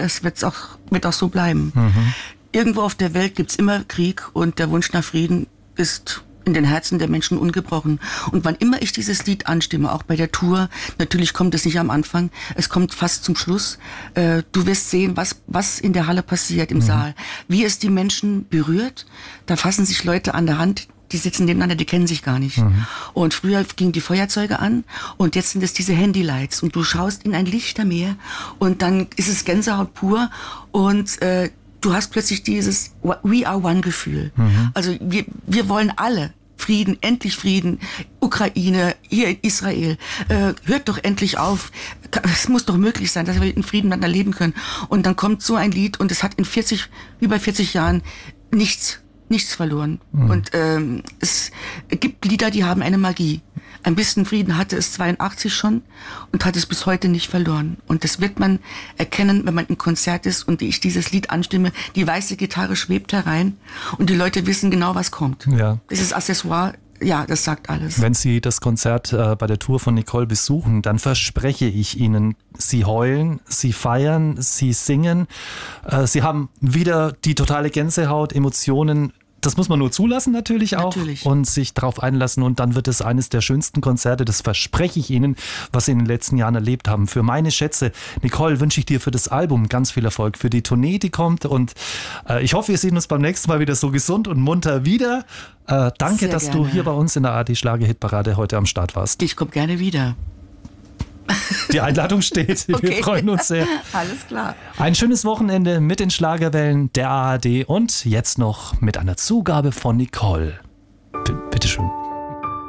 es wird auch so bleiben. Irgendwo auf der Welt gibt's immer Krieg und der Wunsch nach Frieden ist in den Herzen der Menschen ungebrochen. Und wann immer ich dieses Lied anstimme, auch bei der Tour, natürlich kommt es nicht am Anfang, es kommt fast zum Schluss. Du wirst sehen, was in der Halle passiert, im Saal. Wie es die Menschen berührt. Da fassen sich Leute an der Hand, die sitzen nebeneinander, die kennen sich gar nicht. Und früher gingen die Feuerzeuge an und jetzt sind es diese Handylights. Und du schaust in ein Lichtermeer und dann ist es Gänsehaut pur und du hast plötzlich dieses We are one Gefühl. Also wir wollen alle Frieden, endlich Frieden, Ukraine, hier Israel, hört doch endlich auf, es muss doch möglich sein, dass wir in Frieden miteinander leben können. Und dann kommt so ein Lied und es hat in über 40 Jahren nichts verloren. Und es gibt Lieder, die haben eine Magie. Ein bisschen Frieden hatte es 82 schon und hat es bis heute nicht verloren. Und das wird man erkennen, wenn man im Konzert ist und ich dieses Lied anstimme. Die weiße Gitarre schwebt herein und die Leute wissen genau, was kommt. Ja. Dieses Accessoire, ja, das sagt alles. Wenn Sie das Konzert bei der Tour von Nicole besuchen, dann verspreche ich Ihnen, Sie heulen, Sie feiern, Sie singen. Sie haben wieder die totale Gänsehaut, Emotionen. Das muss man nur zulassen natürlich auch und sich darauf einlassen und dann wird es eines der schönsten Konzerte, das verspreche ich Ihnen, was Sie in den letzten Jahren erlebt haben. Für meine Schätze, Nicole, wünsche ich dir für das Album ganz viel Erfolg, für die Tournee, die kommt und ich hoffe, wir sehen uns beim nächsten Mal wieder so gesund und munter wieder. Danke, Sehr dass gerne. du hier bei uns in der ARD Schlager-Hitparade heute am Start warst. Ich komme gerne wieder. Die Einladung steht. Okay. Wir freuen uns sehr. Alles klar. Ein schönes Wochenende mit den Schlagerwellen der ARD und jetzt noch mit einer Zugabe von Nicole.